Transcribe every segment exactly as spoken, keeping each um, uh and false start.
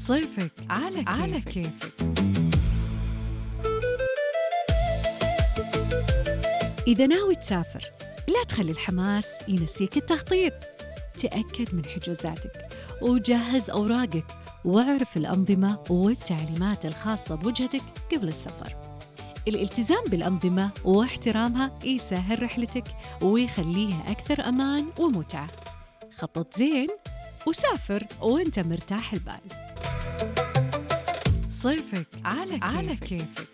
صيفك على, على كيفك. إذا ناوي تسافر لا تخلي الحماس ينسيك التخطيط. تأكد من حجوزاتك وجهز أوراقك واعرف الأنظمة والتعليمات الخاصة بوجهتك قبل السفر. الالتزام بالأنظمة واحترامها يسهل رحلتك ويخليها أكثر أمان ومتعة. خطط زين وسافر وانت مرتاح البال. صيفك على, على كيفك.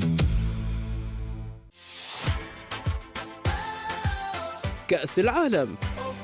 كأس العالم.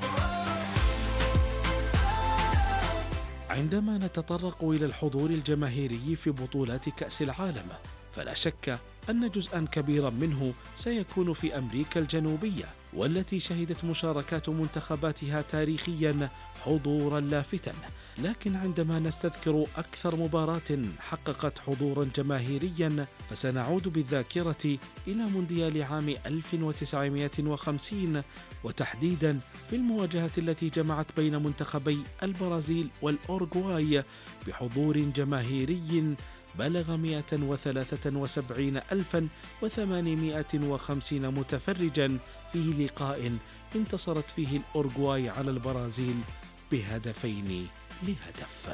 عندما نتطرق إلى الحضور الجماهيري في بطولات كأس العالم فلا شك أن جزءاً كبيراً منه سيكون في أمريكا الجنوبية، والتي شهدت مشاركات منتخباتها تاريخياً حضوراً لافتاً. لكن عندما نستذكر أكثر مباراة حققت حضوراً جماهيرياً فسنعود بالذاكرة إلى مونديال عام ألف وتسعمائة وخمسين، وتحديداً في المواجهة التي جمعت بين منتخبي البرازيل والأورغواي بحضور جماهيري بلغ مئة وثلاثة وسبعين ألفاً وثمانمائة وخمسين متفرجاً في لقاء انتصرت فيه الأورغواي على البرازيل بهدفين لهدف.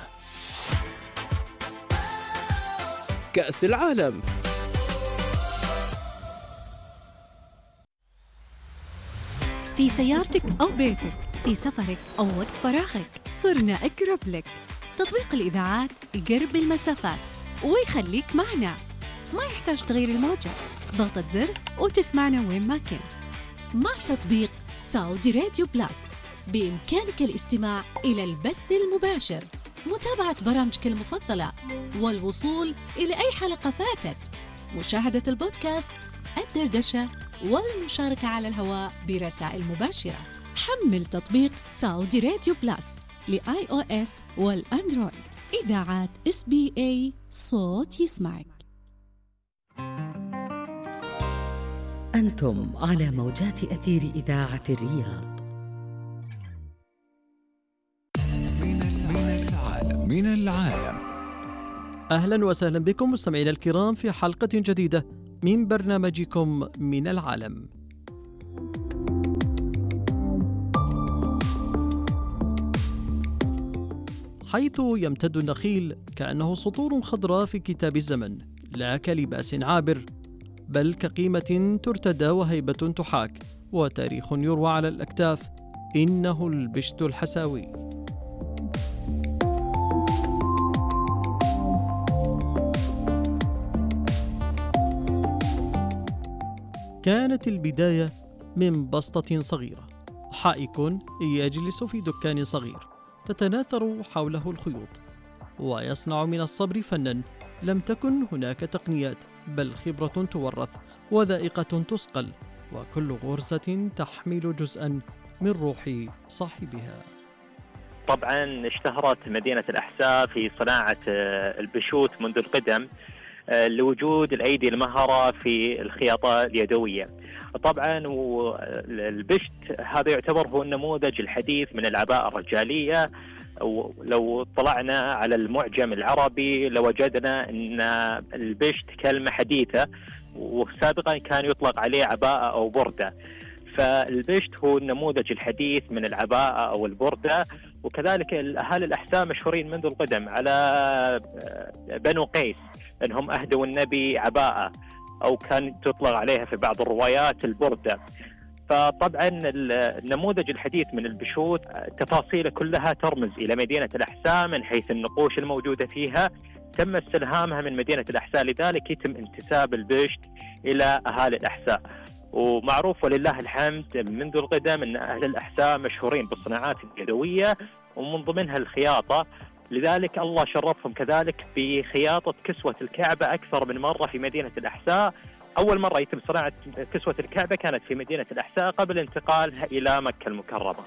كأس العالم. في سيارتك أو بيتك، في سفرك أو وقت فراغك، صرنا أقرب لك. تطبيق الإذاعات يقرب المسافات ويخليك معنا. ما يحتاج تغير الموجة، ضغطة زر وتسمعنا وين ما كنت. مع تطبيق سعودي راديو بلس بإمكانك الاستماع إلى البث المباشر، متابعة برامجك المفضلة، والوصول إلى أي حلقة فاتت، مشاهدة البودكاست، الدردشة، والمشاركة على الهواء برسائل مباشرة. حمل تطبيق سعودي راديو بلس لآي أو إس والأندرويد. إذاعات إس بي إيه، صوت يسمعك. أنتم على موجات أثير إذاعة الرياض. من العالم من العالم أهلا وسهلا بكم مستمعينا الكرام في حلقة جديدة من برنامجكم من العالم. حيث يمتد النخيل كأنه سطور خضراء في كتاب الزمن، لا كلباس عابر، بل كقيمة ترتدى وهيبة تحاك وتاريخ يروى على الأكتاف. إنه البشت الحساوي. كانت البداية من بسطة صغيرة، حائك يجلس في دكان صغير تتناثر حوله الخيوط ويصنع من الصبر فناً. لم تكن هناك تقنيات، بل خبرة تورث وذائقة تصقل، وكل غرزة تحمل جزءاً من روح صاحبها. طبعاً اشتهرت مدينة الأحساء في صناعة البشوت منذ القدم لوجود الأيدي المهرة في الخياطة اليدوية. طبعا البشت هذا يعتبر هو النموذج الحديث من العباءة الرجالية. ولو طلعنا على المعجم العربي لوجدنا أن البشت كلمة حديثة، وسابقا كان يطلق عليه عباءة أو بردة. فالبشت هو النموذج الحديث من العباءة أو البردة. وكذلك أهالي الأحساء مشهورين منذ القدم على بنو قيس أنهم أهدوا النبي عباءة، أو كان تطلق عليها في بعض الروايات البردة. فطبعا النموذج الحديث من البشوت تفاصيله كلها ترمز إلى مدينة الأحساء من حيث النقوش الموجودة فيها. تم استلهامها من مدينة الأحساء، لذلك يتم انتساب البشت إلى أهالي الأحساء. ومعروف ولله الحمد منذ القدم أن أهل الأحساء مشهورين بالصناعات اليدوية ومن ضمنها الخياطة. لذلك الله شرفهم كذلك بخياطة كسوة الكعبة أكثر من مرة في مدينة الأحساء. أول مرة يتم صناعة كسوة الكعبة كانت في مدينة الأحساء قبل انتقالها إلى مكة المكرمة.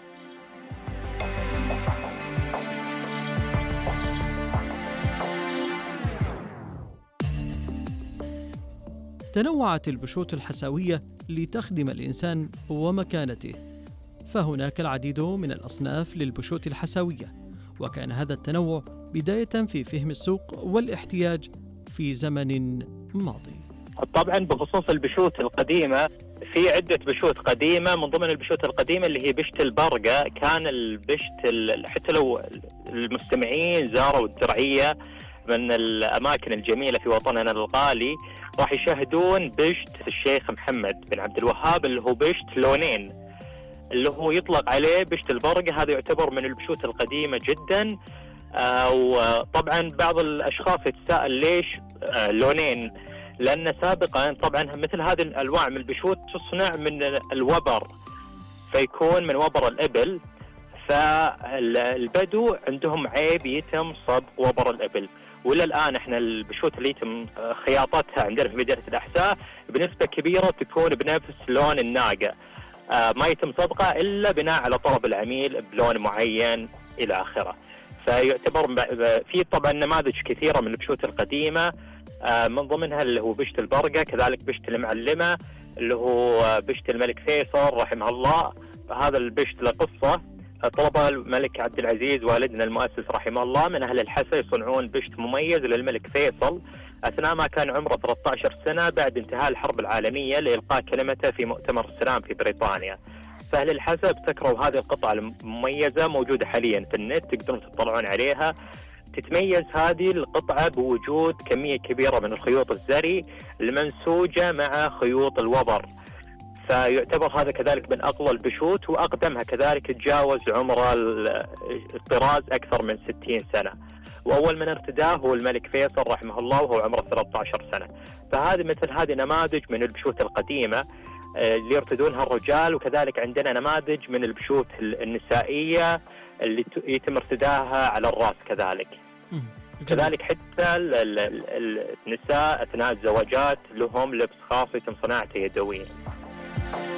تنوعت البشوت الحساوية لتخدم الإنسان ومكانته، فهناك العديد من الأصناف للبشوت الحساوية، وكان هذا التنوع بداية في فهم السوق والاحتياج في زمن ماضي. طبعا بخصوص البشوت القديمة، في عدة بشوت قديمة. من ضمن البشوت القديمة اللي هي بشت البرقة. كان البشت حتى لو المستمعين زاروا الدرعية من الأماكن الجميلة في وطننا الغالي راح يشاهدون بشت الشيخ محمد بن عبد الوهاب اللي هو بشت لونين، اللي هو يطلق عليه بشت البرقة. هذا يعتبر من البشوت القديمة جدا. آه وطبعا بعض الأشخاص يتساءل ليش آه لونين، لأن سابقا طبعا مثل هذه الأنواع من البشوت تصنع من الوبر، فيكون من وبر الإبل. فالبدو عندهم عيب يتم صب وبر الإبل، وإلى الآن احنا البشوت اللي يتم خياطتها عندنا في مدينة الأحساء بنسبة كبيرة تكون بنفس لون الناقة، آه ما يتم صبغة إلا بناء على طلب العميل بلون معين إلى آخره. فيعتبر في طبعا نماذج كثيرة من البشوت القديمة، آه من ضمنها اللي هو بشت البرقة، كذلك بشت المعلمة اللي هو بشت الملك فيصل رحمه الله. هذا البشت له قصة. طلب الملك عبد العزيز والدنا المؤسس رحمه الله من أهل الحسا يصنعون بشت مميز للملك فيصل أثناء ما كان عمره ثلاثة عشر سنة بعد انتهاء الحرب العالمية لإلقاء كلمته في مؤتمر السلام في بريطانيا. فأهل الحسا ابتكروا هذه القطعة المميزة، موجودة حاليا في النت تقدرون تطلعون عليها. تتميز هذه القطعة بوجود كمية كبيرة من الخيوط الزري المنسوجة مع خيوط الوبر، فيعتبر هذا كذلك من أقوى البشوت، وأقدمها كذلك تجاوز عمر الطراز أكثر من ستين سنة. وأول من ارتداه هو الملك فيصل رحمه الله وهو عمره ثلاثة عشر سنة. فهذه مثل هذه نماذج من البشوت القديمة اللي يرتدونها الرجال، وكذلك عندنا نماذج من البشوت النسائية اللي يتم ارتداها على الرأس كذلك. كذلك حتى النساء أثناء الزواجات لهم لبس خاص يتم صناعته يدويا.